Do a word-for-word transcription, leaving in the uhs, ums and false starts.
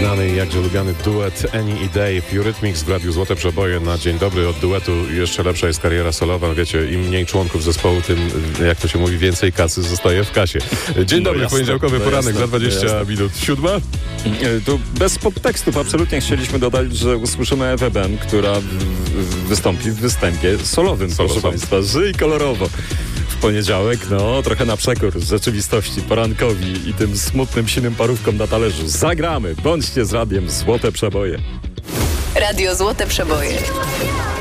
znany i jakże lubiany duet Annie i Dave. Eurythmics w Radiu Złote Przeboje na dzień dobry. Od duetu jeszcze lepsza jest kariera solowa. Wiecie, im mniej członków zespołu, tym, jak to się mówi, więcej kasy zostaje w kasie. Dzień No dobry, jasne, poniedziałkowy no poranek jasne, za dwadzieścia no minut. Siódma? Tu bez podtekstów absolutnie chcieliśmy dodać, że usłyszymy Ewę Ben, która w, w, wystąpi w występie solowym, Solo proszę song. Państwa. Żyj kolorowo. W poniedziałek, no trochę na przekór rzeczywistości, porankowi i tym smutnym, sinym parówkom na talerzu. Zagramy, bądźcie z radiem Złote Przeboje. Radio Złote Przeboje.